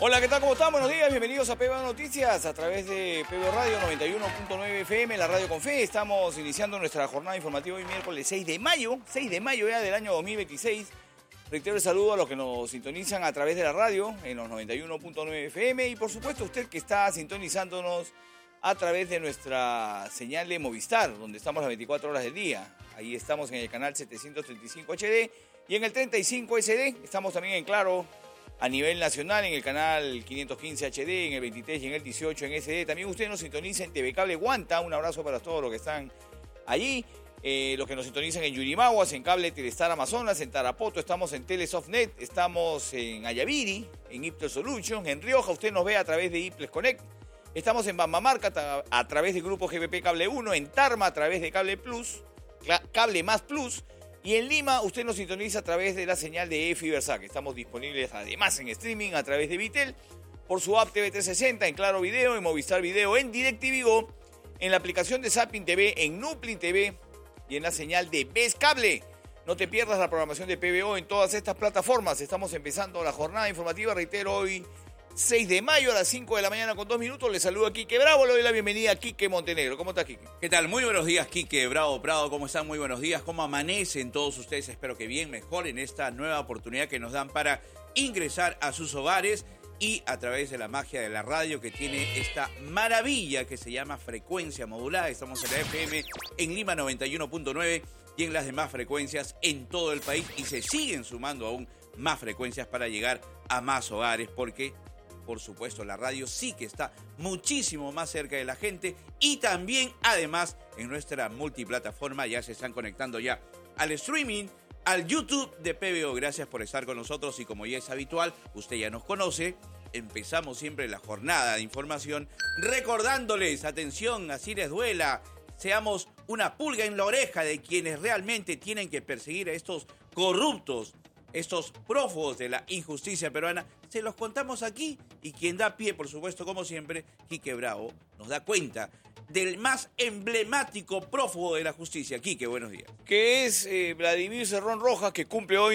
Hola, ¿qué tal? ¿Cómo están? Buenos días, bienvenidos a PBO Noticias a través de PBO Radio 91.9 FM, la radio con fe. Estamos iniciando nuestra jornada informativa hoy miércoles 6 de mayo ya del año 2026. Reitero el saludo a los que nos sintonizan a través de la radio en los 91.9 FM y por supuesto usted que está sintonizándonos a través de nuestra señal de Movistar, donde estamos las 24 horas del día. Ahí estamos en el canal 735 HD y en el 35 SD. Estamos también en Claro a nivel nacional en el canal 515 HD, en el 23 y en el 18 en SD. También usted nos sintoniza en TV Cable Guanta. Un abrazo para todos los que están allí. Los que nos sintonizan en Yurimaguas, en Cable Telestar Amazonas, en Tarapoto, estamos en Telesoftnet, estamos en Ayaviri, en Iptel Solutions, en Rioja, usted nos ve a través de Iples Connect, estamos en Bambamarca a través del grupo GPP Cable 1, en Tarma a través de Cable Plus, Cable Más Plus, y en Lima usted nos sintoniza a través de la señal de Fibersac. Estamos disponibles además en streaming a través de Vitel, por su app TV360, en Claro Video, en Movistar Video, en DirecTV Go, en la aplicación de Zapping TV, en Nuplin TV, y en la señal de Ves Cable. No te pierdas la programación de PBO en todas estas plataformas. Estamos empezando la jornada informativa, reitero, hoy 6 de mayo a las 5 de la mañana con 2 minutos. Les saludo a Quique Bravo, le doy la bienvenida a Quique Montenegro. ¿Cómo está, Quique? ¿Qué tal? Muy buenos días, Quique Bravo Prado. ¿Cómo están? Muy buenos días. ¿Cómo amanecen todos ustedes? Espero que bien, mejor en esta nueva oportunidad que nos dan para ingresar a sus hogares y a través de la magia de la radio que tiene esta maravilla que se llama frecuencia modulada. Estamos en la FM en Lima 91.9 y en las demás frecuencias en todo el país y se siguen sumando aún más frecuencias para llegar a más hogares porque, por supuesto, la radio sí que está muchísimo más cerca de la gente y también, además, en nuestra multiplataforma ya se están conectando ya al streaming, al YouTube de PBO. Gracias por estar con nosotros y como ya es habitual, usted ya nos conoce, empezamos siempre la jornada de información recordándoles, atención, así les duela, seamos una pulga en la oreja de quienes realmente tienen que perseguir a estos corruptos, estos prófugos de la injusticia peruana. Se los contamos aquí y quien da pie, por supuesto, como siempre, Quique Bravo, nos da cuenta del más emblemático prófugo de la justicia. Quique, buenos días. Que es Vladimir Cerrón Rojas, que cumple hoy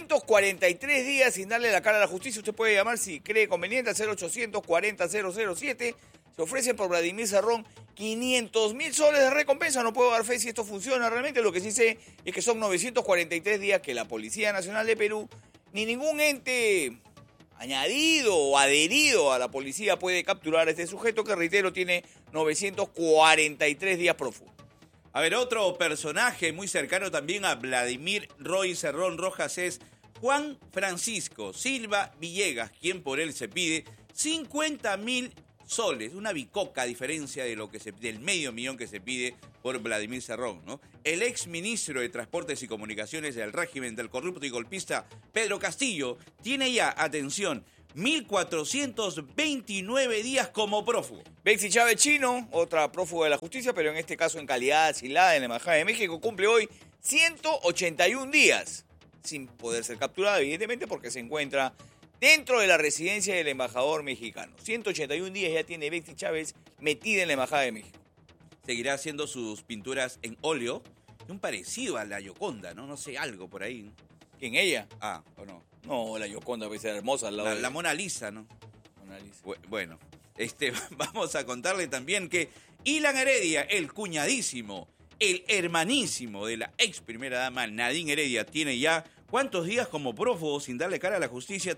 943 días sin darle la cara a la justicia. Usted puede llamar si cree conveniente al 0840-007. Se ofrecen por Vladimir Cerrón 500.000 soles de recompensa. No puedo dar fe si esto funciona realmente. Lo que sí sé es que son 943 días que la Policía Nacional de Perú, ni ningún ente añadido o adherido a la policía puede capturar a este sujeto que, reitero, tiene 943 días prófugo. A ver, otro personaje muy cercano también a Vladimir Roy Cerrón Rojas es Juan Francisco Silva Villegas, quien por él se pide 50.000 soles, una bicoca a diferencia de lo que del $500,000 que se pide por Vladimir Cerrón, ¿no? El ex ministro de Transportes y Comunicaciones del régimen del corrupto y golpista Pedro Castillo tiene ya, atención, 1.429 días como prófugo. Bexy Chávez Chino, otra prófuga de la justicia, pero en este caso en calidad de asilada en la Embajada de México, cumple hoy 181 días, sin poder ser capturada, evidentemente, porque se encuentra dentro de la residencia del embajador mexicano. 181 días ya tiene Bexy Chávez metida en la Embajada de México. Seguirá haciendo sus pinturas en óleo, un parecido a la Gioconda, ¿no? No sé, algo por ahí. ¿Quién, ella? Ah, ¿o no? No, la Gioconda puede ser hermosa al lado la Mona Lisa, ¿no? Mona Lisa. Bueno, vamos a contarle también que Ilan Heredia, el cuñadísimo, el hermanísimo de la ex primera dama Nadine Heredia, tiene ya ¿cuántos días como prófugo sin darle cara a la justicia?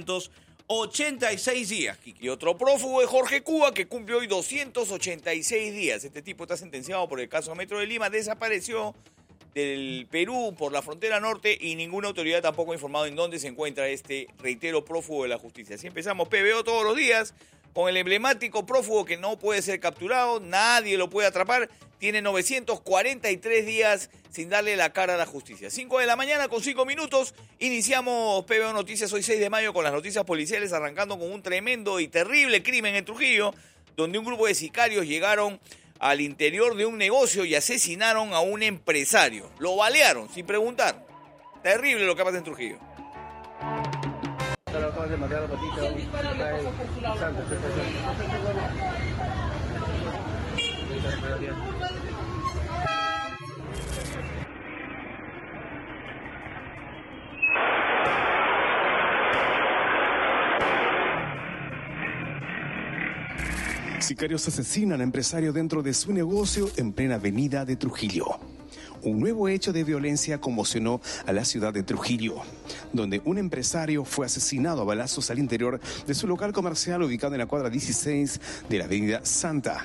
386 días, Kiki. Y otro prófugo es Jorge Cuba, que cumple hoy 286 días. Este tipo está sentenciado por el caso Metro de Lima. Desapareció del Perú por la frontera norte y ninguna autoridad tampoco ha informado en dónde se encuentra este, reitero, prófugo de la justicia. Así empezamos PBO todos los días con el emblemático prófugo que no puede ser capturado, nadie lo puede atrapar, tiene 943 días sin darle la cara a la justicia. 5 de la mañana con 5 minutos, iniciamos PBO Noticias hoy 6 de mayo con las noticias policiales, arrancando con un tremendo y terrible crimen en Trujillo, donde un grupo de sicarios llegaron al interior de un negocio y asesinaron a un empresario. Lo balearon sin preguntar. Terrible lo que pasa en Trujillo. Acabas de matar a la patita. Sicarios asesinan a empresario dentro de su negocio en plena avenida de Trujillo. Un nuevo hecho de violencia conmocionó a la ciudad de Trujillo, donde un empresario fue asesinado a balazos al interior de su local comercial ubicado en la cuadra 16 de la avenida Santa.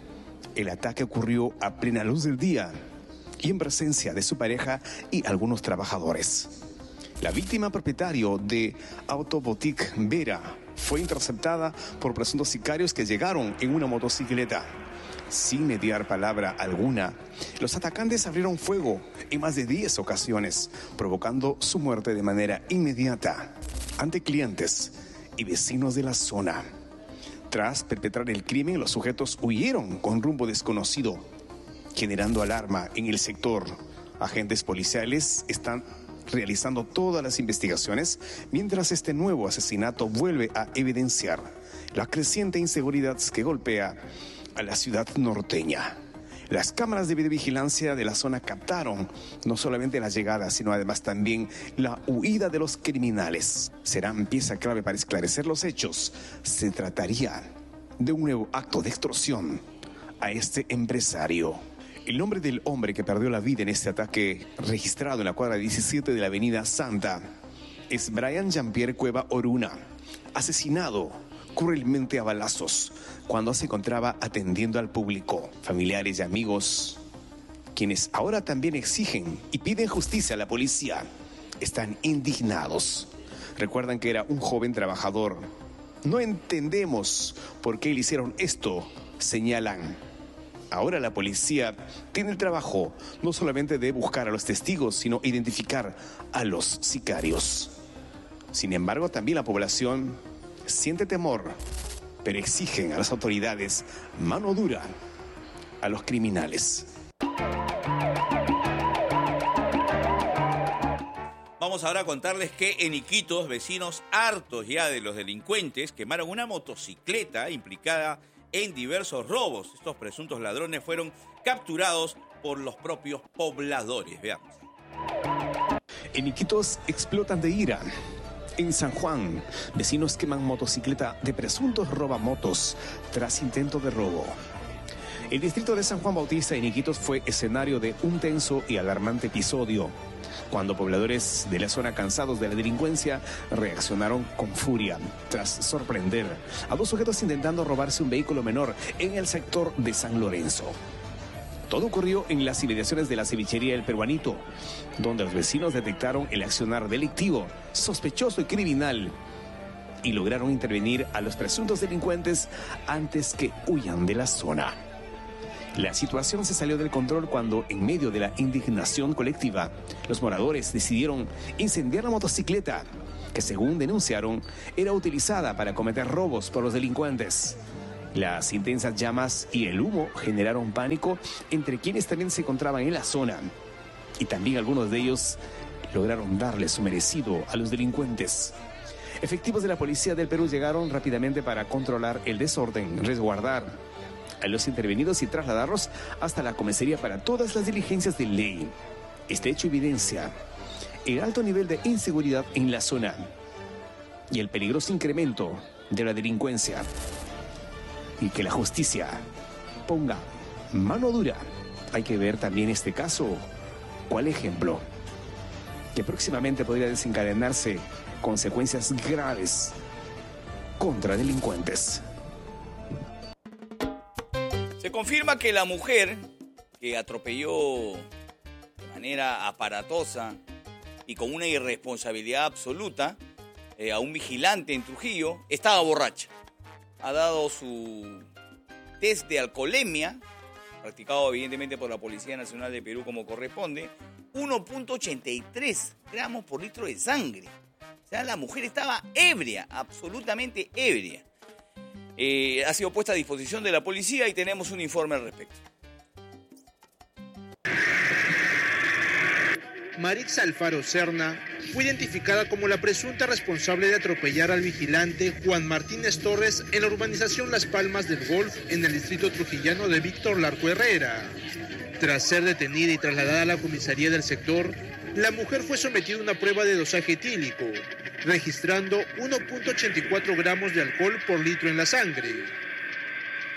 El ataque ocurrió a plena luz del día y en presencia de su pareja y algunos trabajadores. La víctima, propietario de Autobotique Vera, fue interceptada por presuntos sicarios que llegaron en una motocicleta. Sin mediar palabra alguna, los atacantes abrieron fuego en más de 10 ocasiones, provocando su muerte de manera inmediata ante clientes y vecinos de la zona. Tras perpetrar el crimen, los sujetos huyeron con rumbo desconocido, generando alarma en el sector. Agentes policiales están realizando todas las investigaciones, mientras este nuevo asesinato vuelve a evidenciar la creciente inseguridad que golpea a la ciudad norteña. Las cámaras de videovigilancia de la zona captaron no solamente la llegada, sino además también la huida de los criminales. Serán pieza clave para esclarecer los hechos. Se trataría de un nuevo acto de extorsión a este empresario. El nombre del hombre que perdió la vida en este ataque registrado en la cuadra 17 de la avenida Santa es Brian Jean-Pierre Cueva Oruna, asesinado cruelmente a balazos cuando se encontraba atendiendo al público. Familiares y amigos, quienes ahora también exigen y piden justicia a la policía, están indignados. Recuerdan que era un joven trabajador. No entendemos por qué le hicieron esto, señalan. Ahora la policía tiene el trabajo no solamente de buscar a los testigos, sino identificar a los sicarios. Sin embargo, también la población siente temor, pero exigen a las autoridades mano dura a los criminales. Vamos ahora a contarles que en Iquitos, vecinos hartos ya de los delincuentes quemaron una motocicleta implicada en diversos robos. Estos presuntos ladrones fueron capturados por los propios pobladores. Veamos. En Iquitos explotan de ira. En San Juan, vecinos queman motocicleta de presuntos robamotos tras intento de robo. El distrito de San Juan Bautista en Iquitos fue escenario de un tenso y alarmante episodio, cuando pobladores de la zona, cansados de la delincuencia, reaccionaron con furia tras sorprender a dos sujetos intentando robarse un vehículo menor en el sector de San Lorenzo. Todo ocurrió en las inmediaciones de la cevichería El Peruanito, donde los vecinos detectaron el accionar delictivo, sospechoso y criminal, y lograron intervenir a los presuntos delincuentes antes que huyan de la zona. La situación se salió del control cuando, en medio de la indignación colectiva, los moradores decidieron incendiar la motocicleta, que según denunciaron, era utilizada para cometer robos por los delincuentes. Las intensas llamas y el humo generaron pánico entre quienes también se encontraban en la zona, y también algunos de ellos lograron darle su merecido a los delincuentes. Efectivos de la Policía del Perú llegaron rápidamente para controlar el desorden, resguardar a los intervenidos y trasladarlos hasta la comisaría para todas las diligencias de ley. Este hecho evidencia el alto nivel de inseguridad en la zona y el peligroso incremento de la delincuencia. Y que la justicia ponga mano dura. Hay que ver también este caso, cuál ejemplo, que próximamente podría desencadenarse consecuencias graves contra delincuentes. Se confirma que la mujer que atropelló de manera aparatosa y con una irresponsabilidad absoluta a un vigilante en Trujillo estaba borracha. Ha dado su test de alcoholemia, practicado evidentemente por la Policía Nacional de Perú como corresponde, 1.83 gramos por litro de sangre. O sea, la mujer estaba ebria, absolutamente ebria. Ha sido puesta a disposición de la policía y tenemos un informe al respecto. Marixa Alfaro Serna fue identificada como la presunta responsable de atropellar al vigilante Juan Martínez Torres en la urbanización Las Palmas del Golf, en el distrito trujillano de Víctor Larco Herrera. Tras ser detenida y trasladada a la comisaría del sector, la mujer fue sometida a una prueba de dosaje etílico, registrando 1.84 gramos de alcohol por litro en la sangre.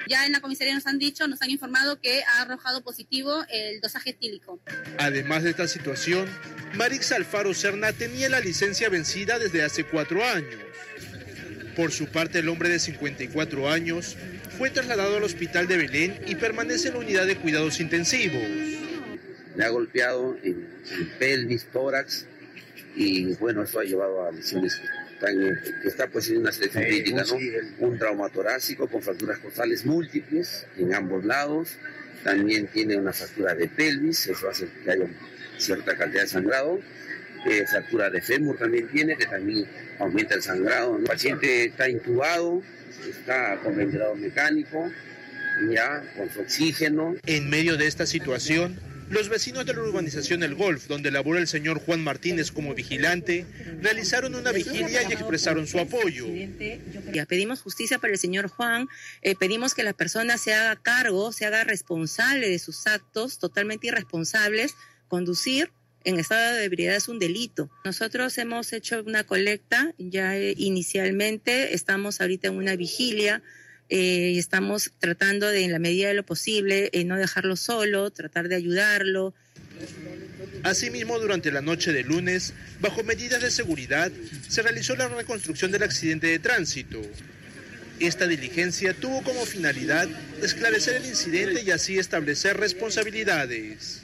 Ya en la comisaría nos han informado que ha arrojado positivo el dosaje etílico. Además de esta situación, Marix Alfaro Serna tenía la licencia vencida desde hace 4 años. Por su parte, el hombre de 54 años fue trasladado al hospital de Belén y permanece en la unidad de cuidados intensivos. Le ha golpeado en pelvis, tórax, y bueno, eso ha llevado a lesiones que está pues en una selección crítica, ¿no? Un trauma torácico con fracturas costales múltiples en ambos lados, también tiene una fractura de pelvis, eso hace que haya cierta cantidad de sangrado, fractura de fémur también tiene, que también aumenta el sangrado, ¿no? El paciente está intubado, está con ventilador mecánico, ya con su oxígeno. En medio de esta situación, los vecinos de la urbanización El Golf, donde labora el señor Juan Martínez como vigilante, realizaron una vigilia y expresaron su apoyo. Pedimos justicia para el señor Juan, pedimos que la persona se haga cargo, se haga responsable de sus actos, totalmente irresponsables. Conducir en estado de ebriedad es un delito. Nosotros hemos hecho una colecta, ya inicialmente, estamos ahorita en una vigilia, y estamos tratando de, en la medida de lo posible, no dejarlo solo, tratar de ayudarlo. Asimismo, durante la noche de lunes, bajo medidas de seguridad, se realizó la reconstrucción del accidente de tránsito. Esta diligencia tuvo como finalidad esclarecer el incidente y así establecer responsabilidades.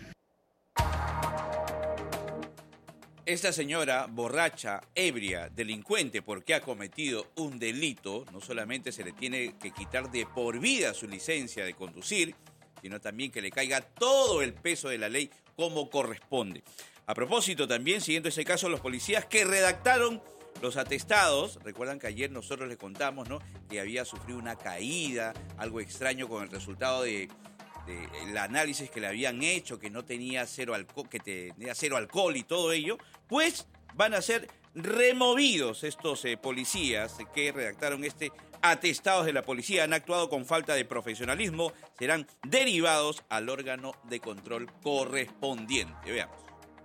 Esta señora, borracha, ebria, delincuente porque ha cometido un delito, no solamente se le tiene que quitar de por vida su licencia de conducir, sino también que le caiga todo el peso de la ley como corresponde. A propósito, también, siguiendo ese caso, los policías que redactaron los atestados, recuerdan que ayer nosotros les contamos, ¿no?, que había sufrido una caída, algo extraño con el resultado del análisis que le habían hecho, que no tenía cero alcohol y todo ello, pues van a ser removidos estos policías que redactaron atestados de la policía, han actuado con falta de profesionalismo, serán derivados al órgano de control correspondiente. Veamos.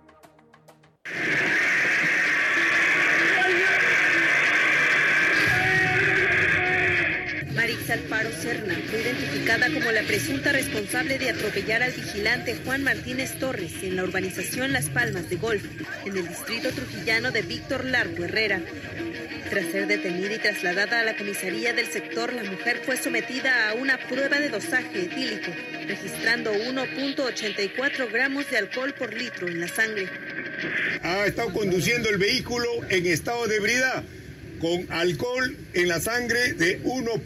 Marix Alfaro Serna fue identificada como la presunta responsable de atropellar al vigilante Juan Martínez Torres en la urbanización Las Palmas de Golf, en el distrito trujillano de Víctor Larco Herrera. Tras ser detenida y trasladada a la comisaría del sector, la mujer fue sometida a una prueba de dosaje etílico, registrando 1.84 gramos de alcohol por litro en la sangre. Ha estado conduciendo el vehículo en estado de ebriedad, con alcohol en la sangre de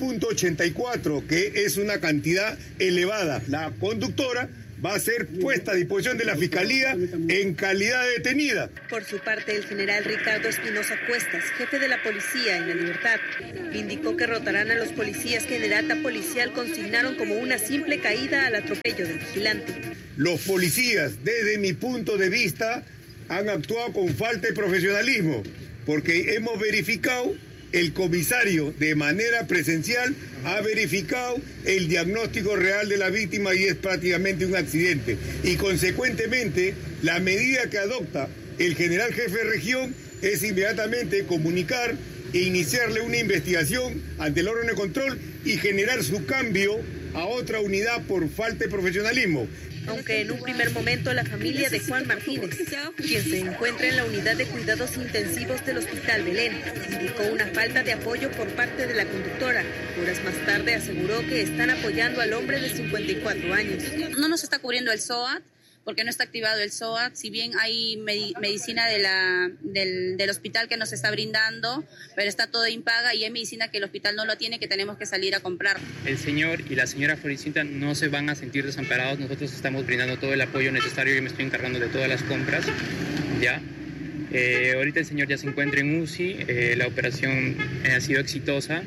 1.84, que es una cantidad elevada. La conductora va a ser puesta a disposición de la Fiscalía en calidad de detenida. Por su parte, el general Ricardo Espinosa Cuestas, jefe de la policía en La Libertad, indicó que rotarán a los policías que en el acta policial consignaron como una simple caída al atropello del vigilante. Los policías, desde mi punto de vista, han actuado con falta de profesionalismo, porque hemos verificado, el comisario de manera presencial ha verificado el diagnóstico real de la víctima y es prácticamente un accidente. Y consecuentemente, la medida que adopta el general jefe de región es inmediatamente comunicar e iniciarle una investigación ante el órgano de control y generar su cambio a otra unidad por falta de profesionalismo. Aunque en un primer momento la familia de Juan Martínez, quien se encuentra en la unidad de cuidados intensivos del Hospital Belén, indicó una falta de apoyo por parte de la conductora. Horas más tarde aseguró que están apoyando al hombre de 54 años. No nos está cubriendo el SOAT, porque no está activado el SOAT, si bien hay medicina del hospital que nos está brindando, pero está todo impaga y hay medicina que el hospital no lo tiene, que tenemos que salir a comprar. El señor y la señora Floricita no se van a sentir desamparados, nosotros estamos brindando todo el apoyo necesario, yo me estoy encargando de todas las compras, ¿ya? Ahorita el señor ya se encuentra en UCI, la operación ha sido exitosa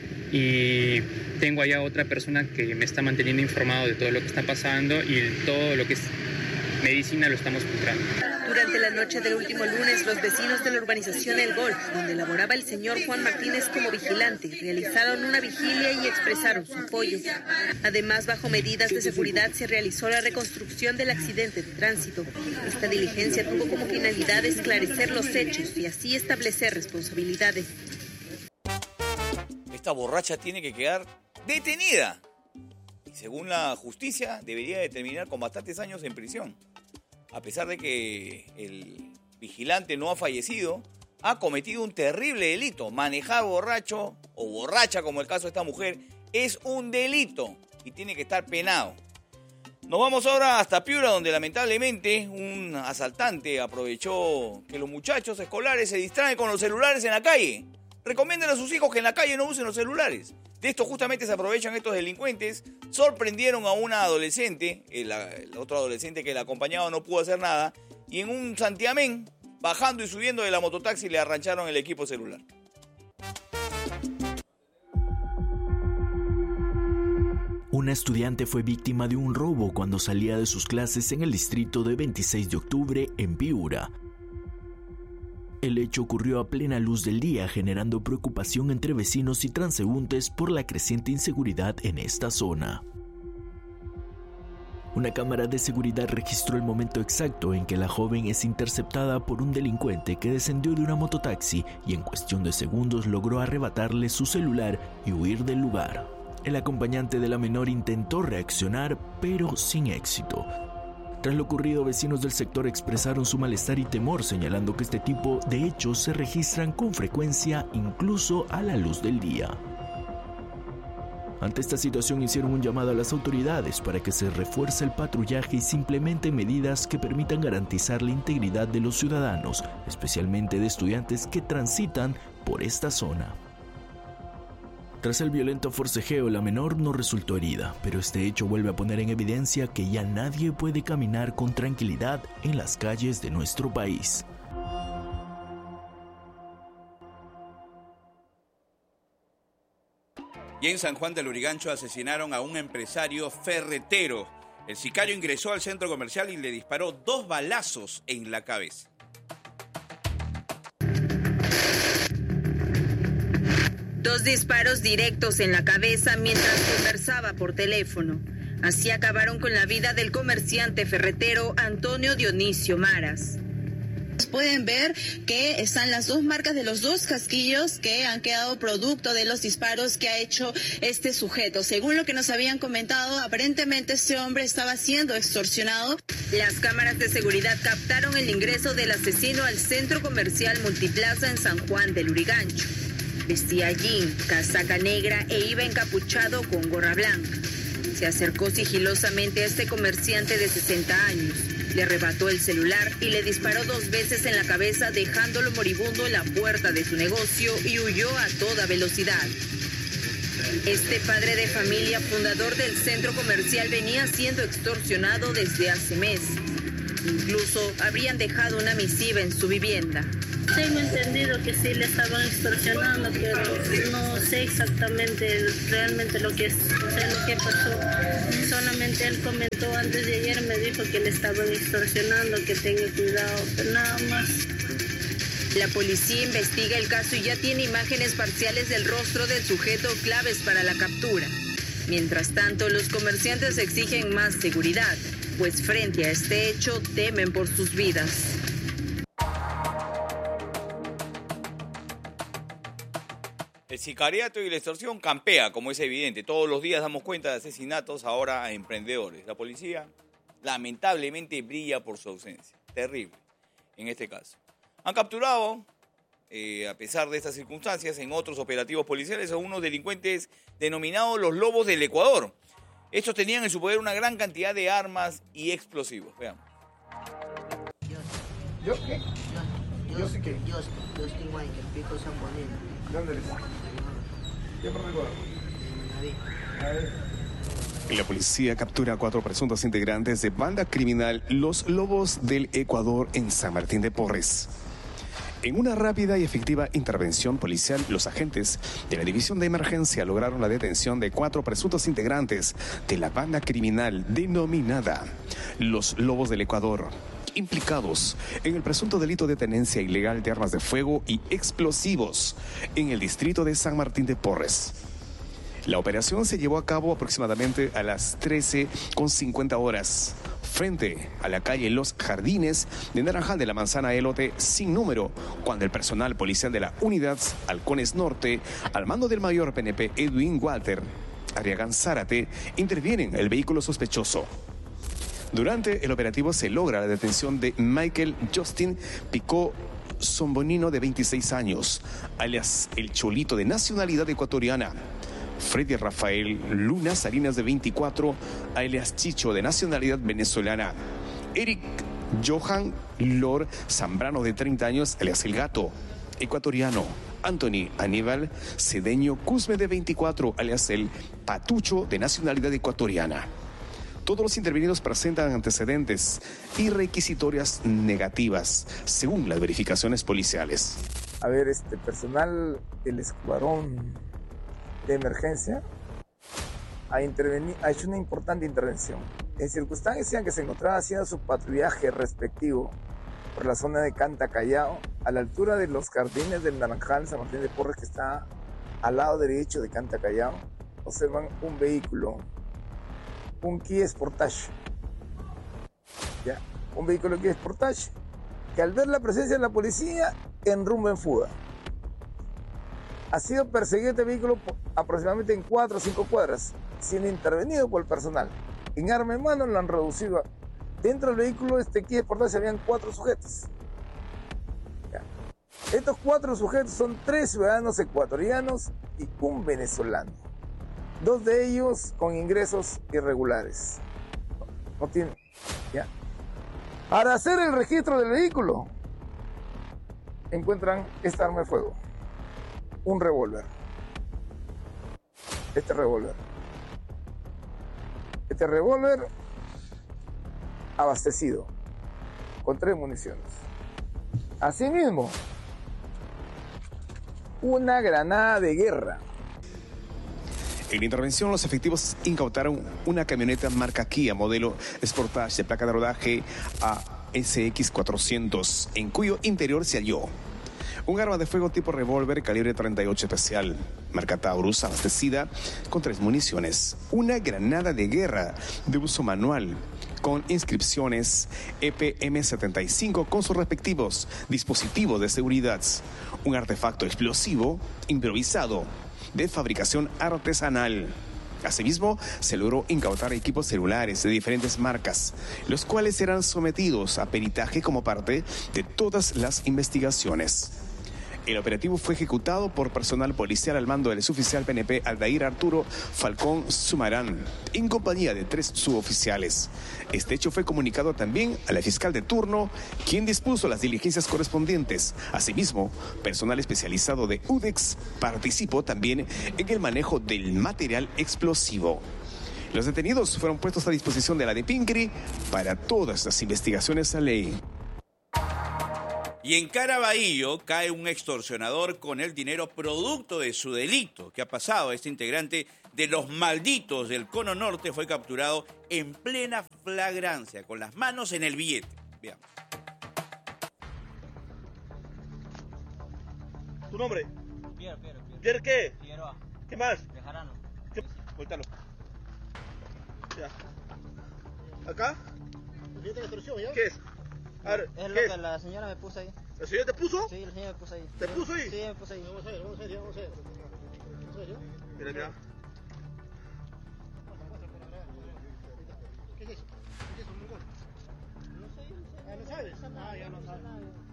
y tengo allá otra persona que me está manteniendo informado de todo lo que está pasando y todo lo que es medicina lo estamos comprando. Durante la noche del último lunes, los vecinos de la urbanización El Golf, donde laboraba el señor Juan Martínez como vigilante, realizaron una vigilia y expresaron su apoyo. Además, bajo medidas de seguridad, se realizó la reconstrucción del accidente de tránsito. Esta diligencia tuvo como finalidad esclarecer los hechos y así establecer responsabilidades. Esta borracha tiene que quedar detenida. Y según la justicia, debería de terminar con bastantes años en prisión. A pesar de que el vigilante no ha fallecido, ha cometido un terrible delito. Manejar borracho o borracha, como el caso de esta mujer, es un delito y tiene que estar penado. Nos vamos ahora hasta Piura, donde lamentablemente un asaltante aprovechó que los muchachos escolares se distraen con los celulares en la calle. Recomienden a sus hijos que en la calle no usen los celulares. De esto justamente se aprovechan estos delincuentes. Sorprendieron a una adolescente, el otro adolescente que la acompañaba no pudo hacer nada, y en un santiamén, bajando y subiendo de la mototaxi, le arrancharon el equipo celular. Una estudiante fue víctima de un robo cuando salía de sus clases en el distrito de 26 de octubre en Piura. El hecho ocurrió a plena luz del día, generando preocupación entre vecinos y transeúntes por la creciente inseguridad en esta zona. Una cámara de seguridad registró el momento exacto en que la joven es interceptada por un delincuente que descendió de una mototaxi y en cuestión de segundos logró arrebatarle su celular y huir del lugar. El acompañante de la menor intentó reaccionar, pero sin éxito. Tras lo ocurrido, vecinos del sector expresaron su malestar y temor, señalando que este tipo de hechos se registran con frecuencia, incluso a la luz del día. Ante esta situación hicieron un llamado a las autoridades para que se refuerce el patrullaje y se implementen medidas que permitan garantizar la integridad de los ciudadanos, especialmente de estudiantes que transitan por esta zona. Tras el violento forcejeo, la menor no resultó herida, pero este hecho vuelve a poner en evidencia que ya nadie puede caminar con tranquilidad en las calles de nuestro país. Y en San Juan del Lurigancho asesinaron a un empresario ferretero. El sicario ingresó al centro comercial y le disparó 2 balazos en la cabeza. Dos disparos directos en la cabeza mientras conversaba por teléfono. Así acabaron con la vida del comerciante ferretero Antonio Dionisio Maras. Pueden ver que están las 2 marcas de los 2 casquillos que han quedado producto de los disparos que ha hecho este sujeto. Según lo que nos habían comentado, aparentemente este hombre estaba siendo extorsionado. Las cámaras de seguridad captaron el ingreso del asesino al centro comercial Multiplaza en San Juan del Lurigancho. Vestía jean, casaca negra e iba encapuchado con gorra blanca. Se acercó sigilosamente a este comerciante de 60 años. Le arrebató el celular y le disparó 2 veces en la cabeza, dejándolo moribundo en la puerta de su negocio y huyó a toda velocidad. Este padre de familia, fundador del centro comercial, venía siendo extorsionado desde hace meses. Incluso habrían dejado una misiva en su vivienda. Tengo entendido que sí le estaban extorsionando, pero no sé exactamente realmente lo que pasó. Solamente él comentó antes de ayer, me dijo que le estaban extorsionando, que tenga cuidado, pero nada más. La policía investiga el caso y ya tiene imágenes parciales del rostro del sujeto claves para la captura. Mientras tanto, los comerciantes exigen más seguridad, pues frente a este hecho temen por sus vidas. El sicariato y la extorsión campea, como es evidente. Todos los días damos cuenta de asesinatos ahora a emprendedores. La policía lamentablemente brilla por su ausencia. Terrible en este caso. Han capturado, a pesar de estas circunstancias, en otros operativos policiales a unos delincuentes denominados los Lobos del Ecuador. Estos tenían en su poder una gran cantidad de armas y explosivos. Veamos. ¿Yo qué? Yo sé qué. Yo estoy guay, que el pico se ha ponido. ¿Dónde eres? ¿Qué me recuerdo? La policía captura a 4 presuntos integrantes de banda criminal Los Lobos del Ecuador en San Martín de Porres. En una rápida y efectiva intervención policial, los agentes de la División de Emergencia lograron la detención de 4 presuntos integrantes de la banda criminal denominada Los Lobos del Ecuador, implicados en el presunto delito de tenencia ilegal de armas de fuego y explosivos en el distrito de San Martín de Porres. La operación se llevó a cabo aproximadamente a las 13:50 horas, frente a la calle Los Jardines de Naranjal de la Manzana Elote sin número, cuando el personal policial de la Unidad Halcones Norte, al mando del mayor PNP Edwin Walter, Arriagán Zárate intervienen el vehículo sospechoso. Durante el operativo se logra la detención de Michael Justin Picó Zombonino, de 26 años, alias El Cholito, de nacionalidad ecuatoriana. Freddy Rafael Luna Salinas, de 24, alias Chicho, de nacionalidad venezolana. Eric Johan Lor Zambrano, de 30 años, alias El Gato, ecuatoriano. Anthony Aníbal Cedeño Cusme, de 24, alias El Patucho, de nacionalidad ecuatoriana. Todos los intervenidos presentan antecedentes y requisitorias negativas, según las verificaciones policiales. A ver, personal del escuadrón de emergencia ha hecho una importante intervención. En circunstancias en que se encontraba haciendo su patrullaje respectivo por la zona de Canta Callao, a la altura de los jardines del Naranjal San Martín de Porres, que está al lado derecho de Canta Callao, observan un vehículo, un Kia Sportage, ¿ya? Un vehículo Kia Sportage que, al ver la presencia de la policía, enrumba en fuga. Ha sido perseguido este vehículo aproximadamente en 4 o 5 cuadras, siendo intervenido por el personal. En arma en mano lo han reducido. Dentro del vehículo Kia Sportage habían 4 sujetos. ¿Ya? Estos 4 sujetos son 3 ciudadanos ecuatorianos y un venezolano. 2 de ellos con ingresos irregulares. No tienen, ¿ya? Para hacer el registro del vehículo, encuentran esta arma de fuego. Un revólver. Este revólver abastecido con 3 municiones. Asimismo, una granada de guerra. En la intervención, los efectivos incautaron una camioneta marca Kia modelo Sportage de placa de rodaje ASX400, en cuyo interior se halló un arma de fuego tipo revólver calibre 38 especial, marca Taurus, abastecida con 3 municiones, una granada de guerra de uso manual con inscripciones EPM75 con sus respectivos dispositivos de seguridad, un artefacto explosivo improvisado de fabricación artesanal. Asimismo, se logró incautar equipos celulares de diferentes marcas, los cuales serán sometidos a peritaje como parte de todas las investigaciones. El operativo fue ejecutado por personal policial al mando del suboficial PNP Aldair Arturo Falcón Sumarán, en compañía de 3 suboficiales. Este hecho fue comunicado también a la fiscal de turno, quien dispuso las diligencias correspondientes. Asimismo, personal especializado de UDEX participó también en el manejo del material explosivo. Los detenidos fueron puestos a disposición de la DEPINCRI para todas las investigaciones a ley. Y en Caraballo cae un extorsionador con el dinero producto de su delito. ¿Qué ha pasado? Este integrante de los malditos del Cono Norte fue capturado en plena flagrancia, con las manos en el billete. Veamos. ¿Tu nombre? Piero. ¿Piero qué? Figueroa. ¿Qué más? Bejarano. Cuéntalo. Ya. ¿Acá? ¿Qué es? A ver, es lo ¿qué que la señora me puso ahí. ¿La señora te puso? Sí, la señora me puso ahí. ¿Te puso ahí? Sí, me puso ahí. Vamos a ver. Mira acá. ¿Qué es eso? No sé. ¿No sabes? Ya no sabes.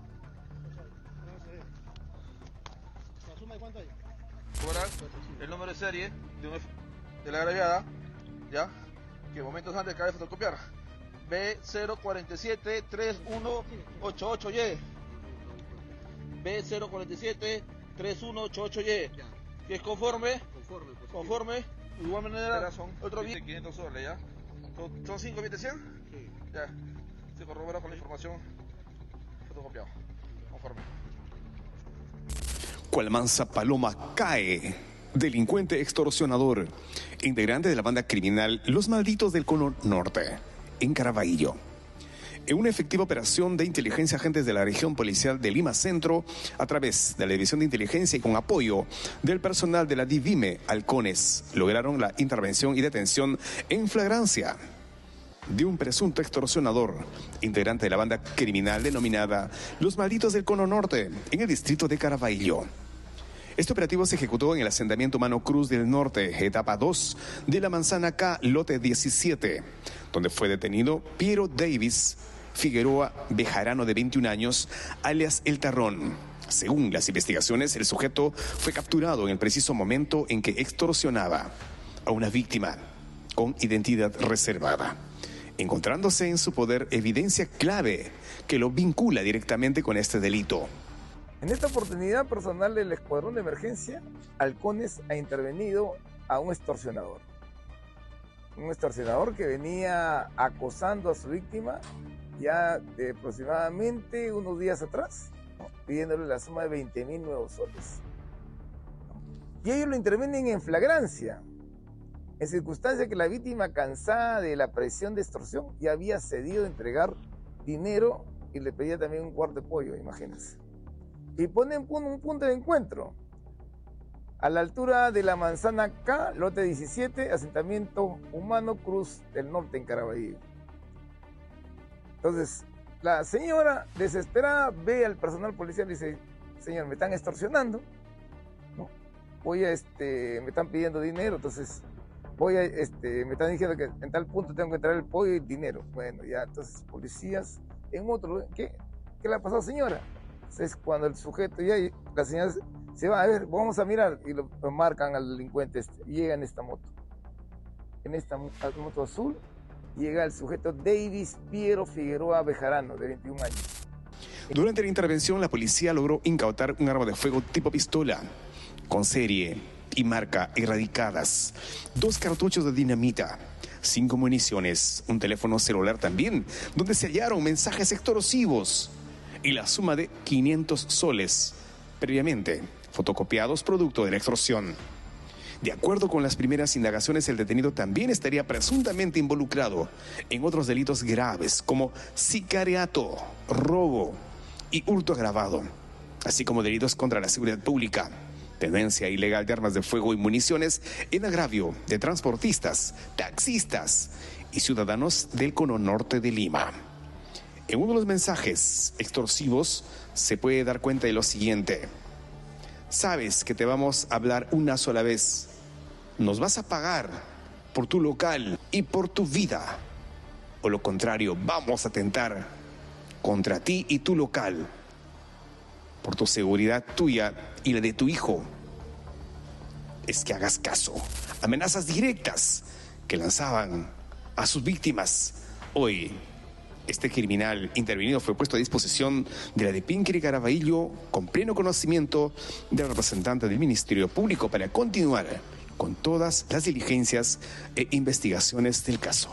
¿La suma de cuánto hay? Cobrar el número de serie de la agraviada, ¿ya? Que momentos antes cabe fotocopiar. B047-3188Y. B047-3188Y. ¿Que es conforme? Conforme. De igual manera, son otro billete, 500 soles, ¿ya? ¿Son 5 billetes 100? Sí. Ya. Se corrobora con la información fotocopiado. Conforme. Cual mansa paloma cae. Delincuente extorsionador, integrante de la banda criminal Los Malditos del Cono Norte, en Caraballo. En una efectiva operación de inteligencia, agentes de la región policial de Lima Centro, a través de la División de Inteligencia y con apoyo del personal de la Divime Halcones, lograron la intervención y detención en flagrancia de un presunto extorsionador, integrante de la banda criminal denominada Los Malditos del Cono Norte, en el distrito de Caraballo. Este operativo se ejecutó en el asentamiento Mano Cruz del Norte, etapa 2 de la Manzana K, lote 17, donde fue detenido Piero Davis Figueroa Bejarano, de 21 años, alias El Tarrón. Según las investigaciones, el sujeto fue capturado en el preciso momento en que extorsionaba a una víctima con identidad reservada, encontrándose en su poder evidencia clave que lo vincula directamente con este delito. En esta oportunidad, personal del Escuadrón de Emergencia, Halcones, ha intervenido a un extorsionador. Un extorsionador que venía acosando a su víctima ya de aproximadamente unos días atrás, ¿no?, pidiéndole la suma de 20.000 nuevos soles. Y ellos lo intervienen en flagrancia, en circunstancia que la víctima, cansada de la presión de extorsión, ya había cedido a entregar dinero y le pedía también un cuarto de pollo, imagínense. Y ponen un punto de encuentro a la altura de la Manzana K, lote 17, asentamiento Humano Cruz del Norte, en Caraballo. Entonces, la señora, desesperada, ve al personal policial y dice: señor, me están extorsionando, ¿no? Me están pidiendo dinero, entonces me están diciendo que en tal punto tengo que traer el pollo y el dinero. Bueno, ya, entonces, policías en otro lugar. ¿Qué le ha pasado, señora? Es cuando el sujeto, ya la señora se va, a ver, vamos a mirar, y lo marcan al delincuente, llega en esta moto azul, llega el sujeto Davis Piero Figueroa Bejarano, de 21 años. Durante la intervención, la policía logró incautar un arma de fuego tipo pistola, con serie y marca erradicadas, 2 cartuchos de dinamita, 5 municiones, un teléfono celular también, donde se hallaron mensajes extorsivos, y la suma de 500 soles, previamente fotocopiados producto de la extorsión. De acuerdo con las primeras indagaciones, el detenido también estaría presuntamente involucrado en otros delitos graves como sicariato, robo y hurto agravado, así como delitos contra la seguridad pública, tenencia ilegal de armas de fuego y municiones en agravio de transportistas, taxistas y ciudadanos del cono norte de Lima. En uno de los mensajes extorsivos se puede dar cuenta de lo siguiente: sabes que te vamos a hablar una sola vez, nos vas a pagar por tu local y por tu vida, o lo contrario, vamos a atentar contra ti y tu local, por tu seguridad tuya y la de tu hijo. Es que hagas caso. Amenazas directas que lanzaban a sus víctimas. Hoy, este criminal intervenido fue puesto a disposición de la de Pinquiri Caraballo, con pleno conocimiento del representante del Ministerio Público, para continuar con todas las diligencias e investigaciones del caso.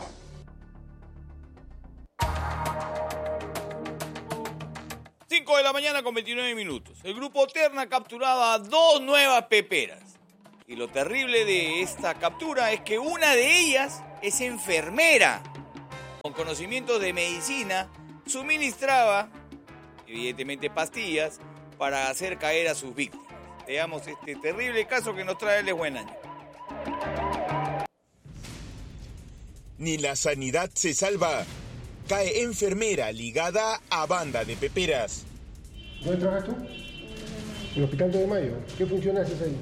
De la mañana con 29 minutos. El grupo Terna capturaba 2 nuevas peperas. Y lo terrible de esta captura es que una de ellas es enfermera. Con conocimientos de medicina, suministraba, evidentemente, pastillas para hacer caer a sus víctimas. Veamos este terrible caso que nos trae el Buen Año. Ni la sanidad se salva. Cae enfermera ligada a banda de peperas. ¿Dónde trabajas tú? En el Hospital 2 de Mayo. ¿Qué función haces ahí?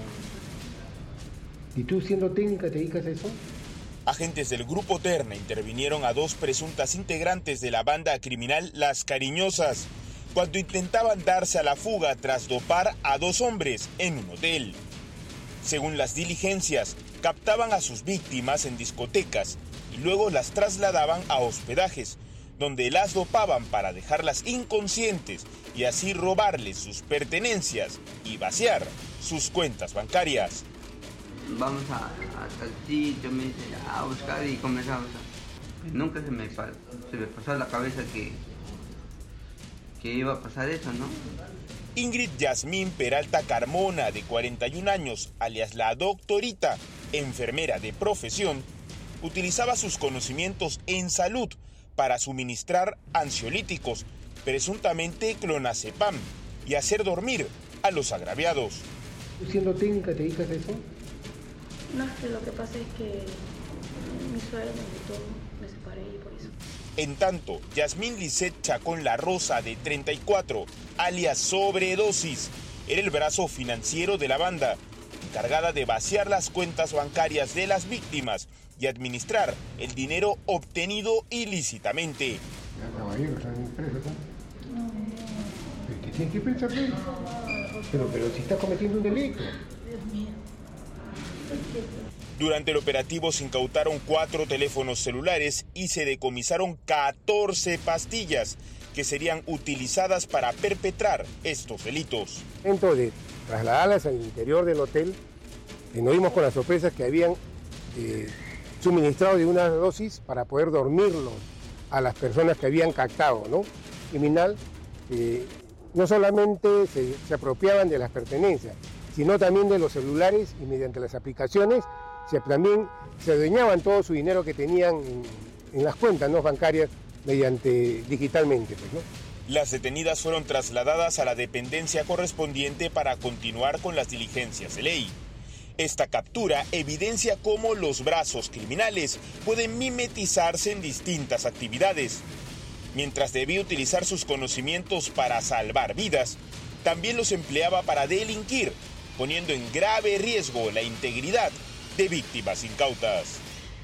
¿Y tú, siendo técnica, te dedicas a eso? Agentes del Grupo Terna intervinieron a 2 presuntas integrantes de la banda criminal Las Cariñosas cuando intentaban darse a la fuga tras dopar a 2 hombres en un hotel. Según las diligencias, captaban a sus víctimas en discotecas y luego las trasladaban a hospedajes, donde las dopaban para dejarlas inconscientes y así robarles sus pertenencias y vaciar sus cuentas bancarias. Vamos hasta el sitio, me dice, a buscar, y comenzamos Nunca se me pasó a la cabeza que iba a pasar eso, ¿no? Ingrid Yasmín Peralta Carmona, de 41 años, alias la Doctorita, enfermera de profesión, utilizaba sus conocimientos en salud para suministrar ansiolíticos, presuntamente clonazepam, y hacer dormir a los agraviados. ¿Tú, siendo técnica, te dedicas a eso? No, es que lo que pasa es que mi suegro me invitó, me separé y por eso. En tanto, Yasmín Lisset Chacón La Rosa, de 34, alias Sobredosis, era el brazo financiero de la banda, encargada de vaciar las cuentas bancarias de las víctimas y administrar el dinero obtenido ilícitamente. Caballero, están presos, ¿no? Te tienes que pensar, pero si estás cometiendo un delito. Dios mío. Durante el operativo se incautaron 4 teléfonos celulares y se decomisaron 14 pastillas que serían utilizadas para perpetrar estos delitos. Dentro de trasladarlas al interior del hotel, nos dimos con la sorpresa que habían suministrado de una dosis para poder dormirlos a las personas que habían captado, ¿no? Criminal, no solamente se apropiaban de las pertenencias, sino también de los celulares y mediante las aplicaciones también se adueñaban todo su dinero que tenían en las cuentas, ¿no?, bancarias digitalmente, pues, ¿no? Las detenidas fueron trasladadas a la dependencia correspondiente para continuar con las diligencias de ley. Esta captura evidencia cómo los brazos criminales pueden mimetizarse en distintas actividades. Mientras debía utilizar sus conocimientos para salvar vidas, también los empleaba para delinquir, poniendo en grave riesgo la integridad de víctimas incautas.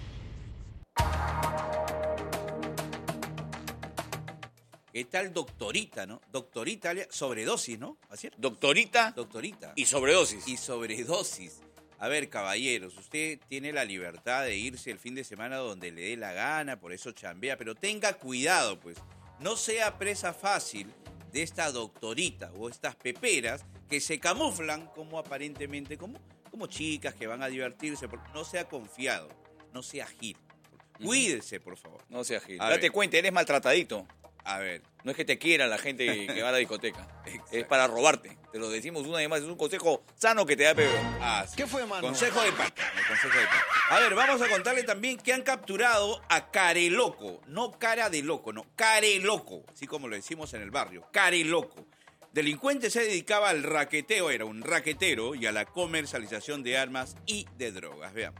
¿Qué tal doctorita, no? Doctorita, sobredosis, ¿no? ¿Así es? Doctorita. Doctorita. Y sobredosis. Y sobredosis. A ver, caballeros, usted tiene la libertad de irse el fin de semana donde le dé la gana, por eso chambea, pero tenga cuidado, pues. No sea presa fácil de esta doctorita o estas peperas que se camuflan como aparentemente, como chicas que van a divertirse. No sea confiado, no sea gil. Cuídese, por favor. No sea gil. Date cuenta, eres maltratadito. A ver. No es que te quiera la gente que va a la discoteca. Es para robarte. Te lo decimos una vez más. Es un consejo sano que te da Pedro. ¿Qué fue, mano? Consejo de pata. A ver, vamos a contarle también que han capturado a Careloco. No cara de loco, no. Careloco. Así como lo decimos en el barrio. Careloco. Delincuente se dedicaba al raqueteo, era un raquetero, y a la comercialización de armas y de drogas. Veamos.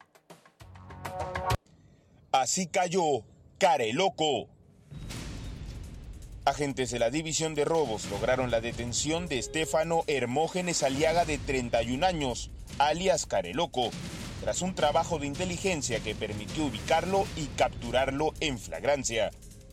Así cayó Careloco. Agentes de la División de Robos lograron la detención de Estefano Hermógenes Aliaga, de 31 años, alias Careloco, tras un trabajo de inteligencia que permitió ubicarlo y capturarlo en flagrancia.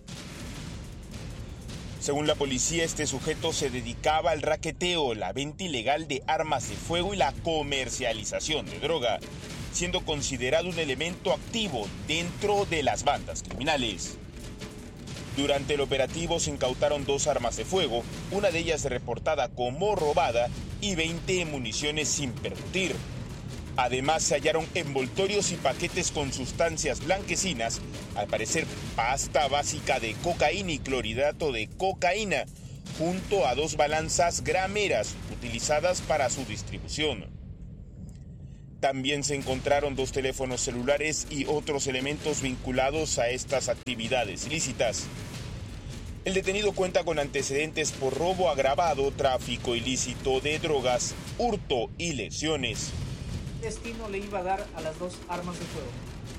Según la policía, este sujeto se dedicaba al raqueteo, la venta ilegal de armas de fuego y la comercialización de droga, siendo considerado un elemento activo dentro de las bandas criminales. Durante el operativo se incautaron 2 armas de fuego, una de ellas reportada como robada, y 20 municiones sin percutir. Además se hallaron envoltorios y paquetes con sustancias blanquecinas, al parecer pasta básica de cocaína y clorhidrato de cocaína, junto a 2 balanzas grameras utilizadas para su distribución. También se encontraron 2 teléfonos celulares y otros elementos vinculados a estas actividades ilícitas. El detenido cuenta con antecedentes por robo agravado, tráfico ilícito de drogas, hurto y lesiones. ¿Qué destino le iba a dar a las 2 armas de fuego?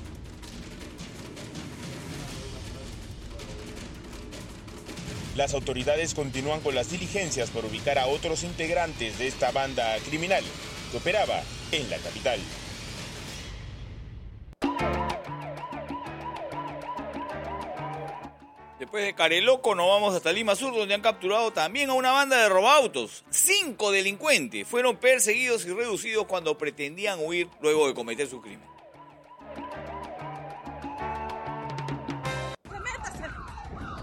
Las autoridades continúan con las diligencias por ubicar a otros integrantes de esta banda criminal que operaba en la capital. Después de Careloco nos vamos hasta Lima Sur, donde han capturado también a una banda de robautos. 5 delincuentes fueron perseguidos y reducidos cuando pretendían huir luego de cometer su crimen.